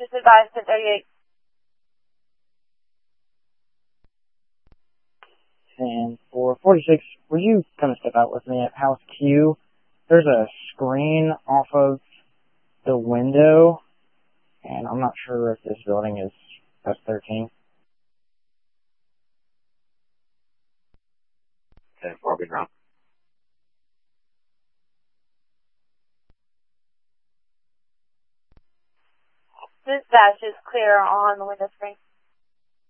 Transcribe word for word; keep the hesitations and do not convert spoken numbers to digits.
just advised at thirty-eight. And for forty-six, will you come step out with me at House Q? There's a screen off of the window, and I'm not sure if this building is S thirteen. Okay, four wrong. Dispatch is clear on the window screen.